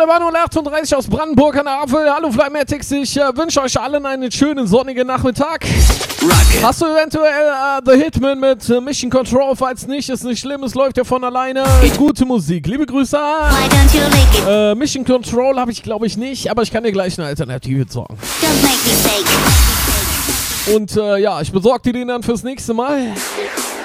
der 38 aus Brandenburg an der Apfel. Hallo Flymatics, ich wünsche euch allen einen schönen sonnigen Nachmittag. Rocket. Hast du eventuell The Hitman mit Mission Control? Falls nicht, ist nicht schlimm, es läuft ja von alleine. Gute Musik, liebe Grüße. Mission Control habe ich glaube ich nicht, aber ich kann dir gleich eine Alternative sagen. Und ja, ich besorge dir den dann fürs nächste Mal.